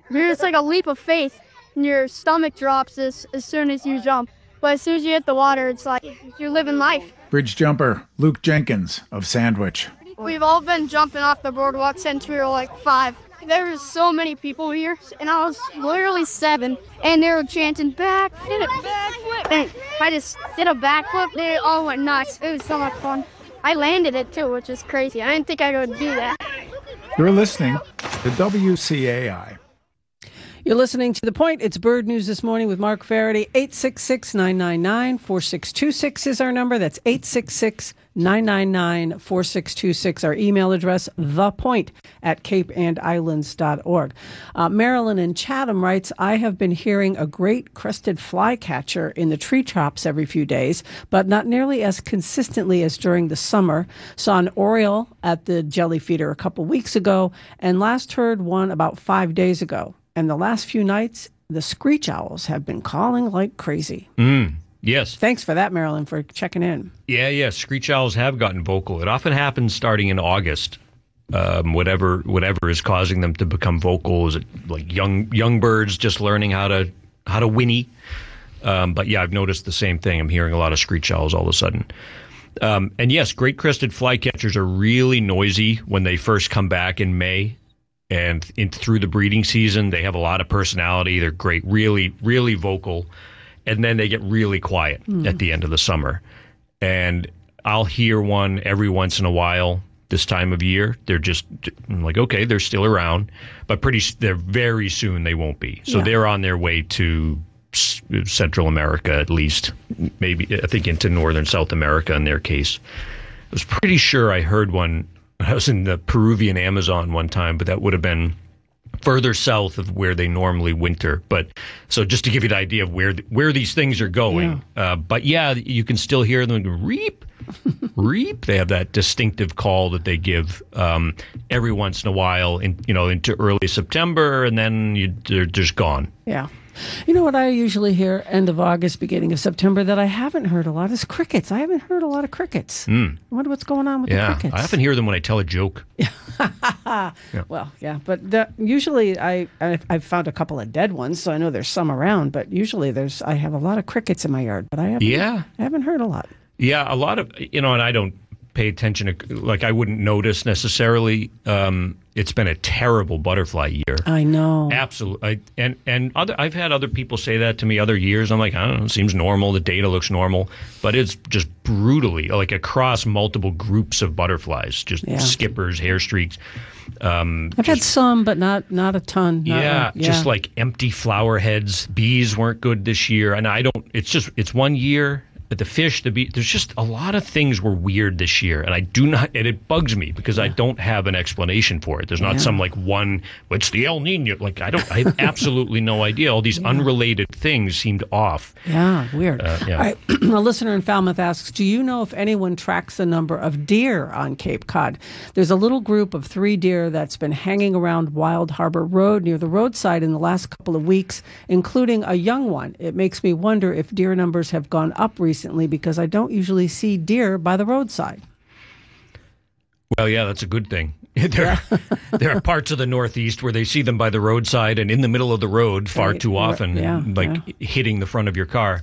It's like a leap of faith, and your stomach drops as soon as you jump. But as soon as you hit the water, it's like you're living life. Bridge jumper Luke Jenkins of Sandwich. We've all been jumping off the boardwalk since we were like 5. There were so many people here, and I was literally 7, and they were chanting backflip. And I just did a backflip. They all went nuts. It was so much fun. I landed it too, which is crazy. I didn't think I would do that. You're listening to WCAI. You're listening to The Point. It's Bird News This Morning with Mark Faraday. 866-999-4626 is our number. That's 866-999-4626. Our email address, thepoint@capeandislands.org. Marilyn in Chatham writes, I have been hearing a great crested flycatcher in the treetops every few days, but not nearly as consistently as during the summer. Saw an oriole at the jelly feeder a couple weeks ago, and last heard one about 5 days ago. And the last few nights, the screech owls have been calling like crazy. Yes. Thanks for that, Marilyn, for checking in. Yeah. Screech owls have gotten vocal. It often happens starting in August. Whatever is causing them to become vocal. Is it like young birds just learning how to whinny? But yeah, I've noticed the same thing. I'm hearing a lot of screech owls all of a sudden. And yes, great crested flycatchers are really noisy when they first come back in May. And through the breeding season, they have a lot of personality. They're great, really, really vocal. And then they get really quiet at the end of the summer. And I'll hear one every once in a while this time of year. They're just I'm like, okay, they're still around. But they're very soon they won't be. So they're on their way to Central America at least. Maybe, I think, into Northern South America in their case. I was pretty sure I heard one. I was in the Peruvian Amazon one time, but that would have been further south of where they normally winter. But so just to give you the idea of where these things are going. Yeah. But yeah, you can still hear them reap, reap. They have that distinctive call that they give every once in a while, into early September, and then they're just gone. Yeah. You know what I usually hear end of August, beginning of September that I haven't heard a lot is crickets. I haven't heard a lot of crickets. I wonder what's going on with the crickets. I often hear them when I tell a joke. Well, yeah, but usually I've found a couple of dead ones, so I know there's some around. But usually I have a lot of crickets in my yard, but I haven't heard a lot. Yeah, a lot of and I don't pay attention to, like, I wouldn't notice necessarily. It's been a terrible butterfly year. I know. Absolutely. I've had other people say that to me other years. I'm like, I don't know, it seems normal. The data looks normal. But it's just brutally, like, across multiple groups of butterflies, just skippers, hair streaks. I've had some, but not a ton. Just like empty flower heads. Bees weren't good this year. And it's 1 year. But the fish, the bee, there's just a lot of things were weird this year, and it bugs me because I don't have an explanation for it. There's not some like one, it's the El Nino. Like I have absolutely no idea. All these unrelated things seemed off. Yeah, weird. A listener in Falmouth asks, do you know if anyone tracks the number of deer on Cape Cod? There's a little group of 3 deer that's been hanging around Wild Harbor Road near the roadside in the last couple of weeks, including a young one. It makes me wonder if deer numbers have gone up recently because I don't usually see deer by the roadside. Well, yeah, that's a good thing. There are parts of the Northeast where they see them by the roadside and in the middle of the road far too often, hitting the front of your car.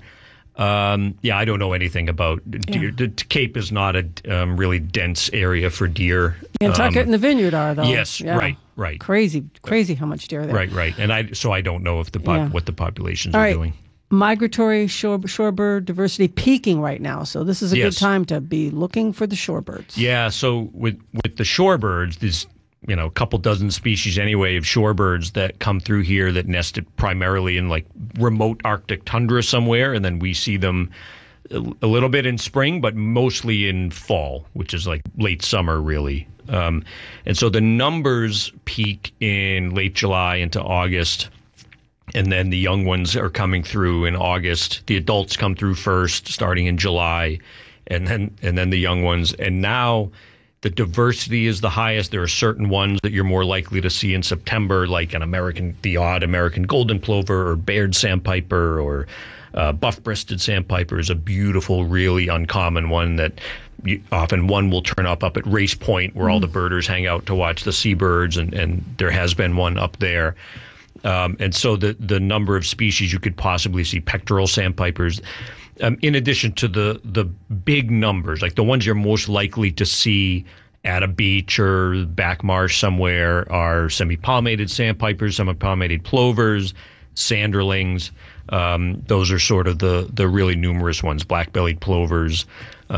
I don't know anything about deer. The Cape is not a really dense area for deer. Nantucket and the Vineyard are, though. Yes, right. Crazy how much deer there. Right. And I don't know if what the populations are doing. Migratory shorebird diversity peaking right now, so this is a good time to be looking for the shorebirds. Yeah, so with the shorebirds, there's a couple dozen species anyway of shorebirds that come through here that nested primarily in like remote Arctic tundra somewhere, and then we see them a little bit in spring, but mostly in fall, which is like late summer really. And so the numbers peak in late July into August. And then the young ones are coming through in August. The adults come through first, starting in July, and then the young ones. And now the diversity is the highest. There are certain ones that you're more likely to see in September, like the odd American golden plover or Baird sandpiper or buff-breasted sandpiper is a beautiful, really uncommon one that often one will turn up at Race Point where all the birders hang out to watch the seabirds, and there has been one up there. And so the number of species you could possibly see, pectoral sandpipers, in addition to the big numbers, like the ones you're most likely to see at a beach or back marsh somewhere, are semi-palmated sandpipers, semi-palmated plovers, sanderlings. Those are sort of the really numerous ones, black-bellied plovers.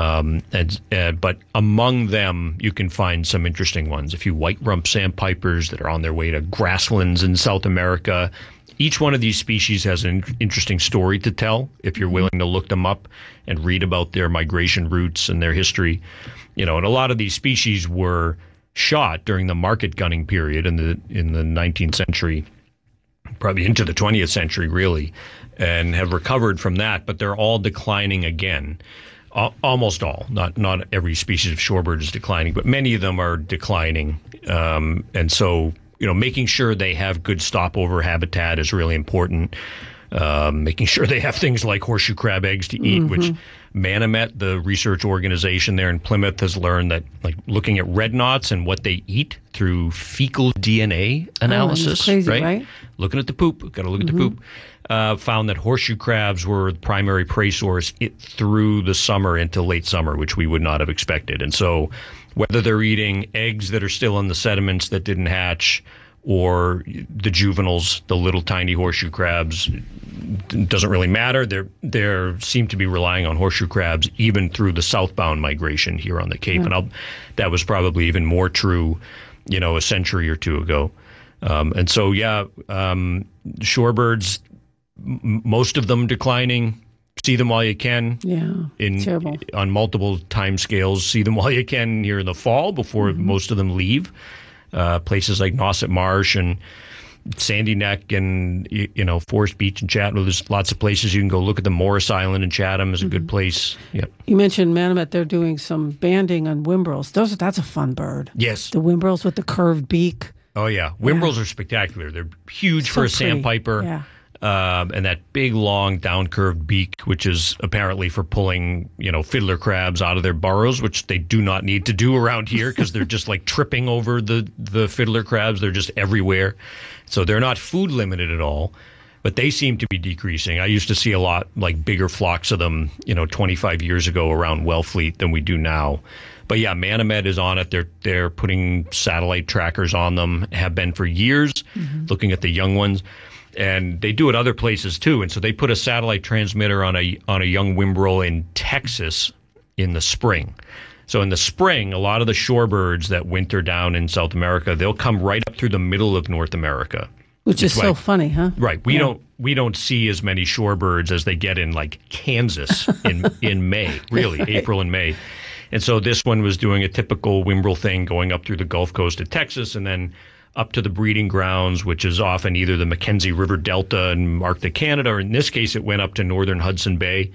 But among them, you can find some interesting ones. A few white rump sandpipers that are on their way to grasslands in South America. Each one of these species has an interesting story to tell if you're willing to look them up and read about their migration routes and their history. And a lot of these species were shot during the market gunning period in the 19th century, probably into the 20th century, really, and have recovered from that, but they're all declining again. Almost all, not every species of shorebird is declining, but many of them are declining. And so, making sure they have good stopover habitat is really important. Making sure they have things like horseshoe crab eggs to eat, which Manomet, the research organization there in Plymouth, has learned that, like, looking at red knots and what they eat through fecal DNA analysis, crazy, right? Looking at the poop, got to look at the poop. Found that horseshoe crabs were the primary prey source through the summer into late summer, which we would not have expected. And so whether they're eating eggs that are still in the sediments that didn't hatch, or the juveniles, the little tiny horseshoe crabs, doesn't really matter. They seem to be relying on horseshoe crabs even through the southbound migration here on the Cape. And that was probably even more true, a century or two ago. And so, shorebirds, most of them declining. See them while you can. Yeah, terrible. On multiple time scales. See them while you can here in the fall before most of them leave. Places like Nauset Marsh and Sandy Neck and, Forest Beach and Chatham. There's lots of places you can go look at. The Morris Island in Chatham is a good place. Yep. You mentioned Manomet. They're doing some banding on whimbrels. That's a fun bird. Yes. The whimbrels with the curved beak. Oh, yeah. Whimbrels are spectacular. They're huge for a sandpiper. Yeah. And that big, long, down-curved beak, which is apparently for pulling, fiddler crabs out of their burrows, which they do not need to do around here because they're just like tripping over the fiddler crabs. They're just everywhere. So they're not food limited at all, but they seem to be decreasing. I used to see a lot, like bigger flocks of them, 25 years ago around Wellfleet than we do now. But yeah, Manomet is on it. They're putting satellite trackers on them, have been for years, looking at the young ones. And they do it other places too. And so they put a satellite transmitter on a young whimbrel in Texas in the spring. So in the spring, a lot of the shorebirds that winter down in South America, they'll come right up through the middle of North America. Which is so funny, huh? Right. We don't see as many shorebirds as they get in like Kansas in May, really, April and May. And so this one was doing a typical whimbrel thing, going up through the Gulf Coast of Texas and then up to the breeding grounds, which is often either the Mackenzie River Delta in Arctic Canada, or in this case, it went up to northern Hudson Bay.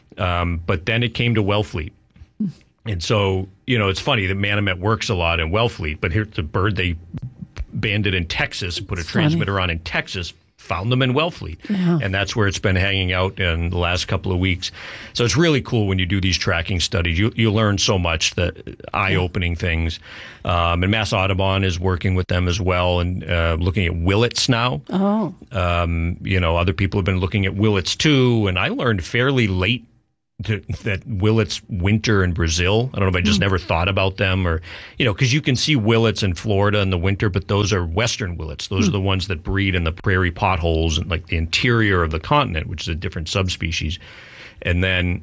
But then it came to Wellfleet. And so, it's funny that Manomet works a lot in Wellfleet, but here's a bird they banded in Texas and put a transmitter on in Texas, found them in Wellfleet. Yeah. And that's where it's been hanging out in the last couple of weeks. So it's really cool when you do these tracking studies. You learn so much, eye-opening things. And Mass Audubon is working with them as well and looking at willets now. Oh. Other people have been looking at willets too. And I learned fairly late that willets winter in Brazil. I don't know if I just never thought about them, or, because you can see willets in Florida in the winter, but those are western willets. Those are the ones that breed in the prairie potholes and like the interior of the continent, which is a different subspecies. And then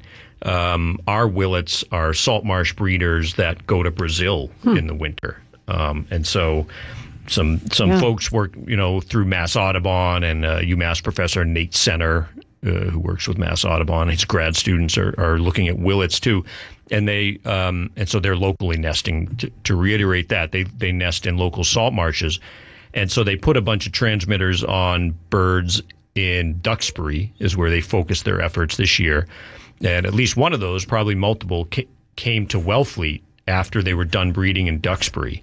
our willets are salt marsh breeders that go to Brazil in the winter. And so some folks work, through Mass Audubon, and UMass professor Nate Senner, who works with Mass Audubon, his grad students are looking at willets too, and so they're locally nesting. To reiterate that, they nest in local salt marshes, and so they put a bunch of transmitters on birds in Duxbury, is where they focused their efforts this year, and at least one of those, probably multiple, came to Wellfleet after they were done breeding in Duxbury.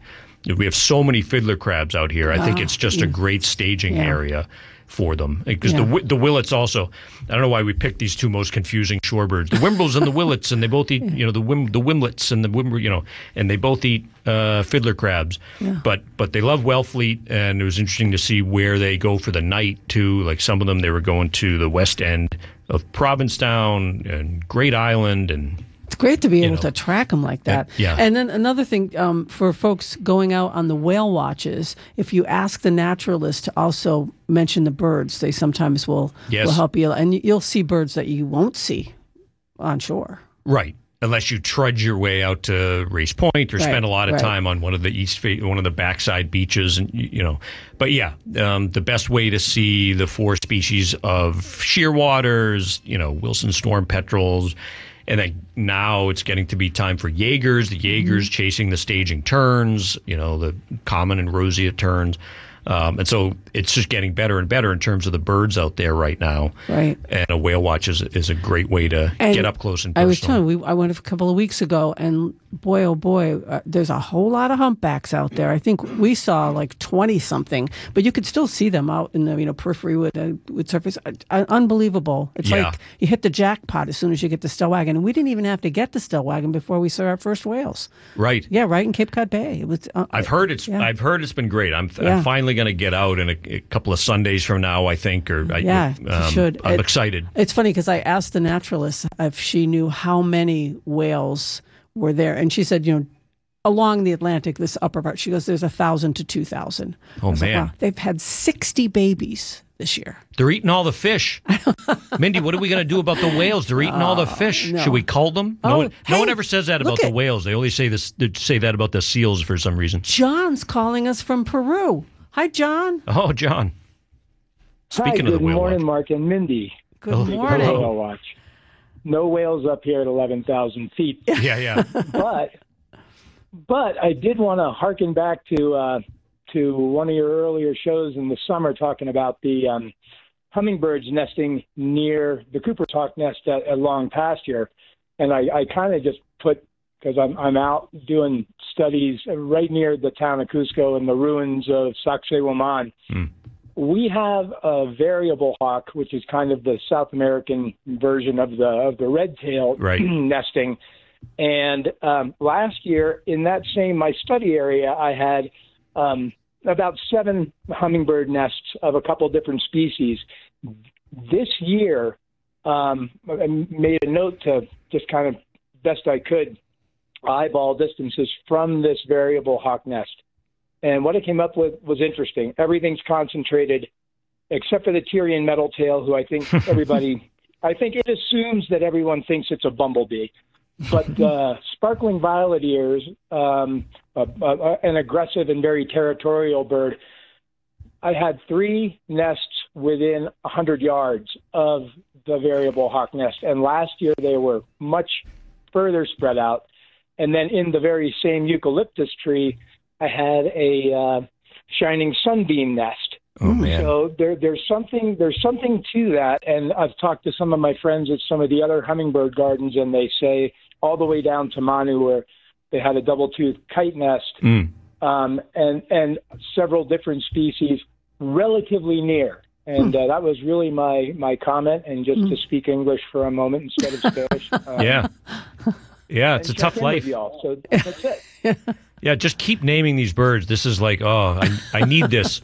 We have so many fiddler crabs out here. I think it's just a great staging area for them, because the willets also. I don't know why we picked these two most confusing shorebirds, the Wimbles and the willets, and they both eat, the wimlets and the wimble, and they both eat fiddler crabs. Yeah. But they love Wellfleet, and it was interesting to see where they go for the night too. Like some of them, they were going to the west end of Provincetown and Great Island, and it's great to be able to track them like that. Yeah. And then another thing, for folks going out on the whale watches, if you ask the naturalist to also mention the birds, they sometimes will help you. And you'll see birds that you won't see on shore. Right. Unless you trudge your way out to Race Point or spend a lot of time on one of the backside beaches, and But the best way to see the 4 species of shearwaters, Wilson storm petrels. And then now it's getting to be time for Jaegers. The Jaegers chasing the staging terns, the common and roseate terns. And so it's just getting better and better in terms of the birds out there right now. Right. And a whale watch is a great way to get up close and personal. I was telling you, I went a couple of weeks ago, and boy, oh boy, there's a whole lot of humpbacks out there. I think we saw like 20-something, but you could still see them out in the periphery with surface. Unbelievable. It's like you hit the jackpot as soon as you get the Stellwagen. And we didn't even have to get the Stellwagen before we saw our first whales. Right. Yeah, right in Cape Cod Bay. It was. I've heard it's been great. I'm finally going to get out in a couple of Sundays from now, I think. You should. I'm excited. It's funny because I asked the naturalist if she knew how many whales were there, and she said, along the Atlantic, this upper part, she goes, there's 1,000 to 2,000. Oh, man. Like, wow. They've had 60 babies this year. They're eating all the fish. Mindy, what are we going to do about the whales? They're eating all the fish. No. Should we cull them? No one ever says that about the whales. They only say that about the seals for some reason. John's calling us from Peru. Hi, John. Oh, John. Speaking of the whale good morning, watch. Mark and Mindy. Good morning. Whale watch. No whales up here at 11,000 feet. Yeah. But I did want to harken back to one of your earlier shows in the summer talking about the hummingbirds nesting near the Cooper's Hawk nest at Long Pasture. And I kind of just put, because I'm out doing studies right near the town of Cusco and the ruins of Sacsayhuaman. We have a variable hawk, which is kind of the South American version of the red-tailed nesting. And last year, in that same my study area, I had about 7 hummingbird nests of a couple different species. This year, I made a note to just kind of best I could eyeball distances from this variable hawk nest. And what I came up with was interesting. Everything's concentrated except for the Tyrian metaltail, who I think I think it assumes that everyone thinks it's a bumblebee. But the sparkling violet ears, an aggressive and very territorial bird, I had 3 nests within 100 yards of the variable hawk nest. And last year they were much further spread out. And then in the very same eucalyptus tree, I had a shining sunbeam nest. Oh, man. So there's something to that. And I've talked to some of my friends at some of the other hummingbird gardens, and they say all the way down to Manu, where they had a double-toothed kite nest, and several different species relatively near. And that was really my comment. And just to speak English for a moment instead of Spanish. Yeah, it's a tough life. So that's it. Yeah, just keep naming these birds. This is like, I need this.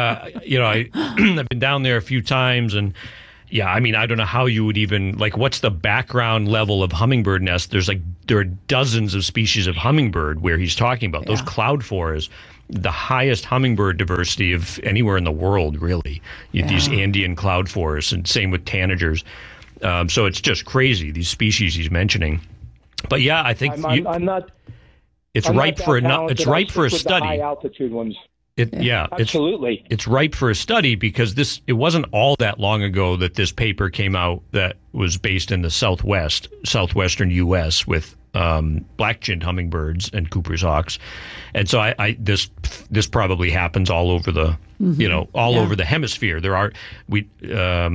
I've been down there a few times, and I don't know how you would even, what's the background level of hummingbird nests? There are dozens of species of hummingbird where he's talking about. Those cloud forests, the highest hummingbird diversity of anywhere in the world, really. These Andean cloud forests, and same with tanagers. So it's just crazy, these species he's mentioning. But I think I'm not. It's ripe for a study. High altitude ones. Absolutely. It's ripe for a study because it wasn't all that long ago that this paper came out that was based in the southwestern U.S. with black-chinned hummingbirds and Cooper's hawks, and so this probably happens all over the over the hemisphere.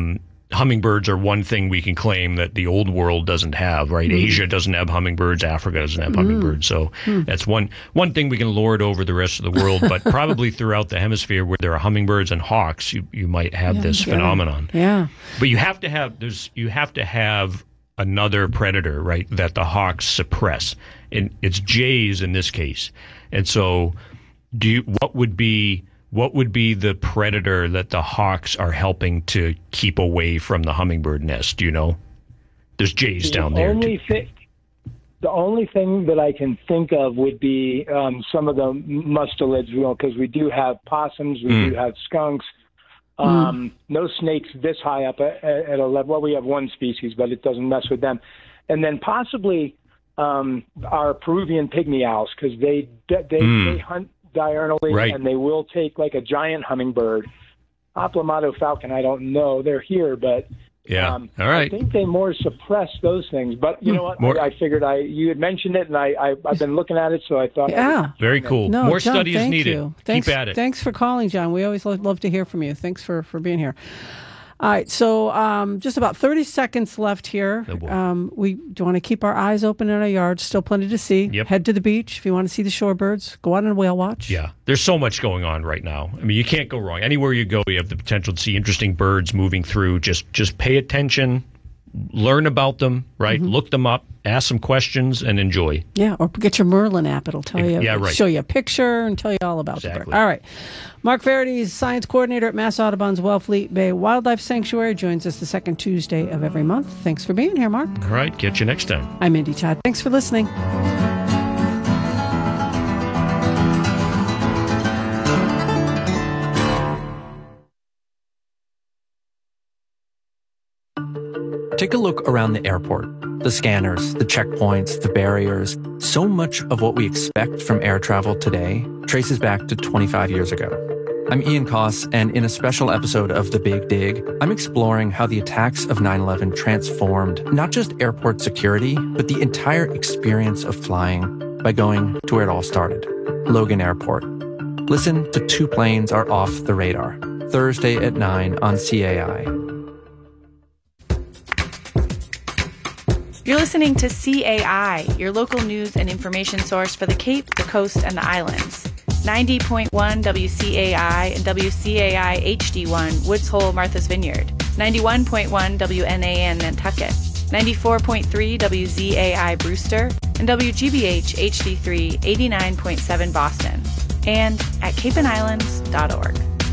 hummingbirds are one thing we can claim that the old world doesn't have, right? Asia doesn't have hummingbirds. Africa doesn't have hummingbirds. So that's one thing we can lord over the rest of the world. But probably throughout the hemisphere where there are hummingbirds and hawks, you might have this phenomenon. Yeah. But you have to have another predator, right, that the hawks suppress. And it's jays in this case. And so what would be the predator that the hawks are helping to keep away from the hummingbird nest? Do you know? There's jays down there. The only thing that I can think of would be some of the mustelids, because we do have possums, we do have skunks. No snakes this high up at a level. Well, we have one species, but it doesn't mess with them. And then possibly our Peruvian pygmy owls, because they hunt diurnally, right, and they will take like a giant hummingbird. Aplomado falcon, I don't know. They're here, but all right. I think they more suppress those things. But you know what? I figured you had mentioned it, and I've been looking at it, so I thought. Yeah. Very cool. No, more John, study is needed. You. Thanks, Keep at it. Thanks for calling, John. We always love to hear from you. Thanks for being here. All right, so just about 30 seconds left here. We do want to keep our eyes open in our yards. Still plenty to see. Yep. Head to the beach if you want to see the shorebirds. Go out on a whale watch. Yeah, there's so much going on right now. I mean, you can't go wrong. Anywhere you go, you have the potential to see interesting birds moving through. Just pay attention, learn about them, right? Look them up, ask some questions, and enjoy. Yeah, or get your Merlin app. It'll tell you, show you a picture and tell you all about the bird. All right. Mark Verity is science coordinator at Mass Audubon's Wellfleet Bay Wildlife Sanctuary. Joins us the second Tuesday of every month. Thanks for being here, Mark. All right, catch you next time. I'm Indy Todd. Thanks for listening. Take a look around the airport. The scanners, the checkpoints, the barriers. So much of what we expect from air travel today traces back to 25 years ago. I'm Ian Koss, and in a special episode of The Big Dig, I'm exploring how the attacks of 9/11 transformed not just airport security, but the entire experience of flying by going to where it all started, Logan Airport. Listen to Two Planes Are Off the Radar, Thursday at 9 on CAI. You're listening to CAI, your local news and information source for the Cape, the Coast, and the Islands. 90.1 WCAI and WCAI HD1, Woods Hole, Martha's Vineyard. 91.1 WNAN, Nantucket. 94.3 WZAI, Brewster. And WGBH HD3, 89.7 Boston. And at capeandislands.org.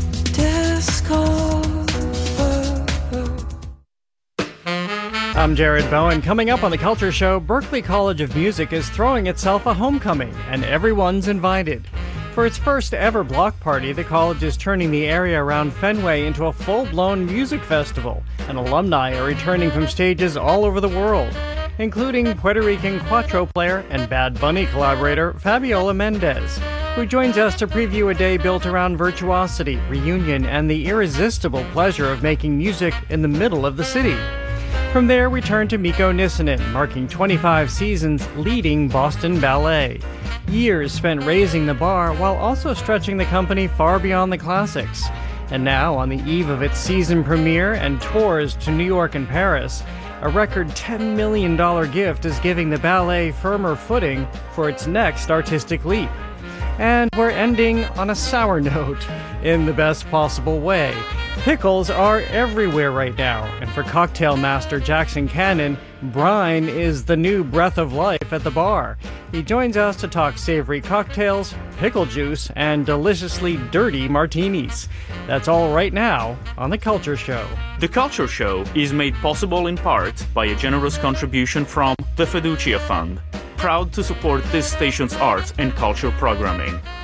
I'm Jared Bowen. Coming up on The Culture Show, Berklee College of Music is throwing itself a homecoming, and everyone's invited. For its first ever block party, the college is turning the area around Fenway into a full-blown music festival, and alumni are returning from stages all over the world, including Puerto Rican cuatro player and Bad Bunny collaborator Fabiola Mendez, who joins us to preview a day built around virtuosity, reunion, and the irresistible pleasure of making music in the middle of the city. From there, we turn to Mikko Nissanen, marking 25 seasons leading Boston Ballet. Years spent raising the bar while also stretching the company far beyond the classics. And now, on the eve of its season premiere and tours to New York and Paris, a record $10 million gift is giving the ballet firmer footing for its next artistic leap. And we're ending on a sour note, in the best possible way. Pickles are everywhere right now, and for cocktail master Jackson Cannon, brine is the new breath of life at the bar. He joins us to talk savory cocktails, pickle juice, and deliciously dirty martinis. That's all right now on The Culture Show. The Culture Show is made possible in part by a generous contribution from the Fiducia Fund, proud to support this station's arts and culture programming.